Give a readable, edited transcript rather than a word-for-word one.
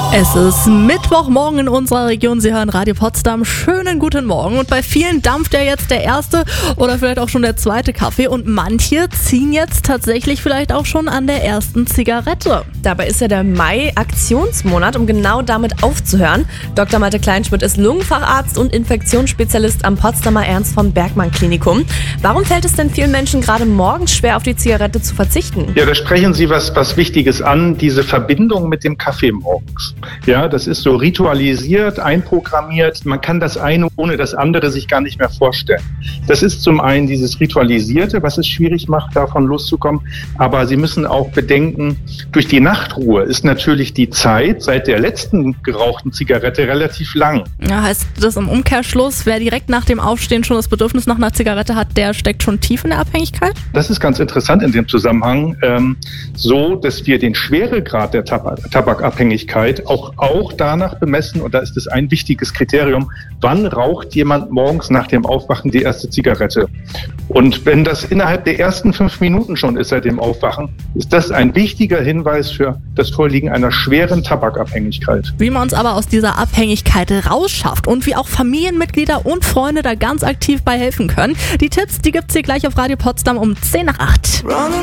Es ist Mittwochmorgen in unserer Region. Sie hören Radio Potsdam. Schönen guten Morgen. Und bei vielen dampft ja jetzt der erste oder vielleicht auch schon der zweite Kaffee. Und manche ziehen jetzt tatsächlich vielleicht auch schon an der ersten Zigarette. Dabei ist ja der Mai Aktionsmonat, um genau damit aufzuhören. Dr. Malte Kleinschmidt ist Lungenfacharzt und Infektionsspezialist am Potsdamer Ernst von Bergmann Klinikum. Warum fällt es denn vielen Menschen gerade morgens schwer, auf die Zigarette zu verzichten? Ja, da sprechen Sie was Wichtiges an, diese Verbindung mit dem Kaffee morgens. Ja, das ist so ritualisiert, einprogrammiert. Man kann das eine ohne das andere sich gar nicht mehr vorstellen. Das ist zum einen dieses Ritualisierte, was es schwierig macht, davon loszukommen. Aber Sie müssen auch bedenken, durch die Nachtruhe ist natürlich die Zeit seit der letzten gerauchten Zigarette relativ lang. Ja, heißt das im Umkehrschluss, wer direkt nach dem Aufstehen schon das Bedürfnis nach einer Zigarette hat, der steckt schon tief in der Abhängigkeit? Das ist ganz interessant in dem Zusammenhang, so dass wir den Schweregrad der Tabakabhängigkeit auch danach bemessen, und da ist es ein wichtiges Kriterium, wann raucht jemand morgens nach dem Aufwachen die erste Zigarette. Und wenn das innerhalb der ersten 5 Minuten schon ist seit dem Aufwachen, ist das ein wichtiger Hinweis für das Vorliegen einer schweren Tabakabhängigkeit. Wie man uns aber aus dieser Abhängigkeit rausschafft und wie auch Familienmitglieder und Freunde da ganz aktiv bei helfen können. Die Tipps, die gibt's hier gleich auf Radio Potsdam um 7:50.